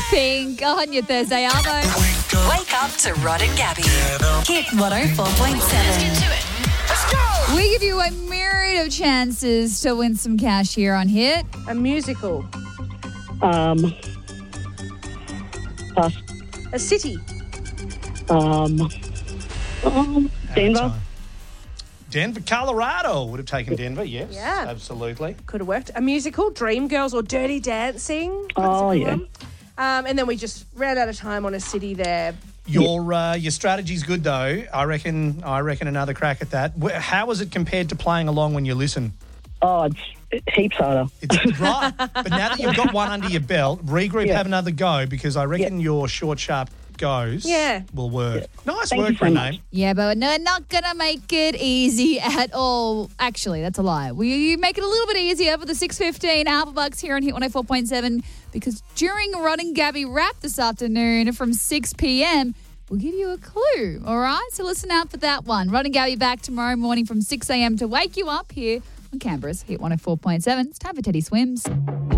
Pink on your Thursday arvo. Wake up to Rod and Gabby. Hit 104.7. We give you a myriad of chances to win some cash here on Hit. A musical. Pass. A city. Denver. Denver, Colorado. Would have taken Denver, yes. Yeah. Absolutely. Could have worked. A musical. Dreamgirls or Dirty Dancing. Oh, That's a good yeah. one. And then we just ran out of time on a city there. Your strategy's good though. I reckon another crack at that. How was it compared to playing along when you listen? Oh, it's heaps harder. It's right. But now that you've got one under your belt, regroup, have another go because I reckon your short, sharp goes will work. Nice Thank work, you so much. Renee. Yeah, but no, not going to make it easy at all. Actually, that's a lie. Will you make it a little bit easier for the 6:15 Alpha Bucks here on Hit 104.7? Because during Rod and Gabby Wrap this afternoon from 6 p.m, we'll give you a clue, all right? So listen out for that one. Rod and Gabby back tomorrow morning from 6 a.m. to wake you up here on Canberra's Hit 104.7. It's time for Teddy Swims.